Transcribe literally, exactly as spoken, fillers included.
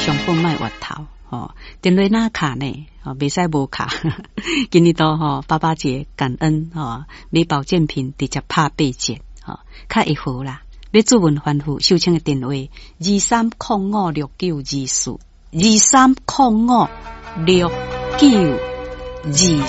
上本卖滑头吼，电话哪卡呢？哦，袂使无卡。今日都吼爸爸节感恩吼，买保健品直接拍八折吼，较会好啦。要主文吩咐收请的电话：二三零五六九二四，二三零五六九二。